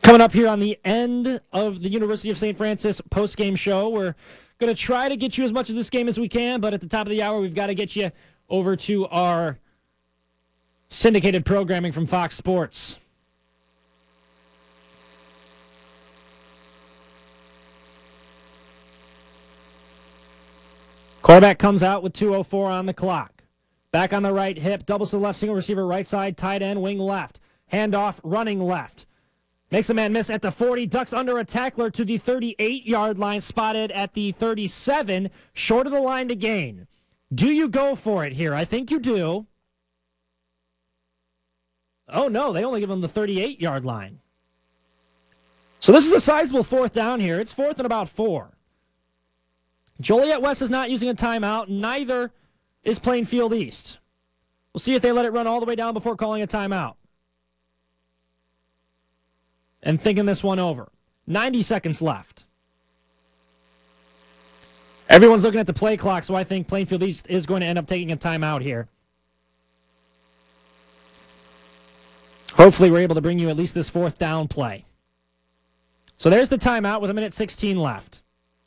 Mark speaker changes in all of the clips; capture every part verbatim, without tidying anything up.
Speaker 1: Coming up here on the end of the University of Saint Francis post-game show, we're going to try to get you as much of this game as we can, but at the top of the hour, we've got to get you over to our syndicated programming from Fox Sports. Quarterback comes out with two oh four on the clock. Back on the right hip, doubles to the left, single receiver right side, tight end, wing left. Handoff, running left. Makes a man miss at the forty, ducks under a tackler to the thirty-eight-yard line, spotted at the thirty-seven, short of the line to gain. Do you go for it here? I think you do. Oh, no, they only give him the thirty-eight-yard line. So this is a sizable fourth down here. It's fourth and about four. Joliet West is not using a timeout. Neither is Plainfield East. We'll see if they let it run all the way down before calling a timeout. And thinking this one over. ninety seconds left. Everyone's looking at the play clock, so I think Plainfield East is going to end up taking a timeout here. Hopefully we're able to bring you at least this fourth down play. So there's the timeout with a minute sixteen left.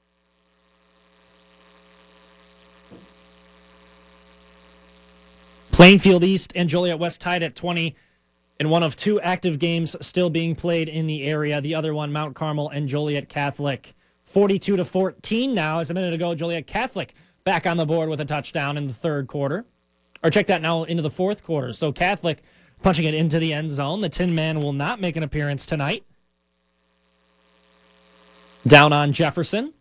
Speaker 1: Plainfield East and Joliet West tied at twenty. And one of two active games still being played in the area. The other one, Mount Carmel and Joliet Catholic. forty-two to fourteen now. As a minute ago, Joliet Catholic back on the board with a touchdown in the third quarter. Or check that now into the fourth quarter. So Catholic punching it into the end zone. The Tin Man will not make an appearance tonight. Down on Jefferson.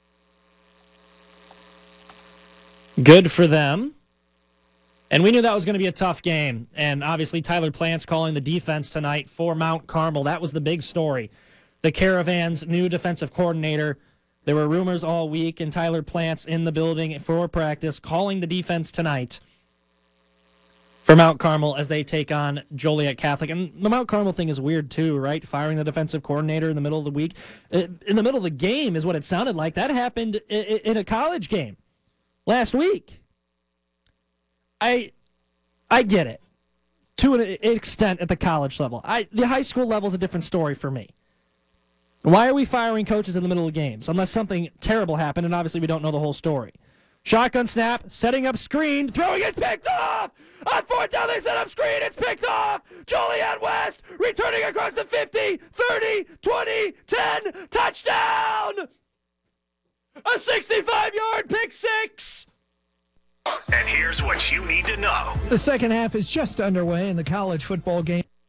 Speaker 1: Good for them. And we knew that was going to be a tough game. And obviously Tyler Plants calling the defense tonight for Mount Carmel. That was the big story. The Caravan's new defensive coordinator. There were rumors all week, and Tyler Plants in the building for practice calling the defense tonight for Mount Carmel as they take on Joliet Catholic. And the Mount Carmel thing is weird too, right? Firing the defensive coordinator in the middle of the week. In the middle of the game is what it sounded like. That happened in a college game last week. I I get it to an extent at the college level. I the high school level is a different story for me. Why are we firing coaches in the middle of games unless something terrible happened, and obviously we don't know the whole story? Shotgun snap, setting up screen, throwing it, picked off! On fourth down, they set up screen, it's picked off! Joliet West returning across the fifty, thirty, twenty, ten, touchdown! A sixty-five-yard pick six!
Speaker 2: And here's what you need to know.
Speaker 3: The second half is just underway in the college football game.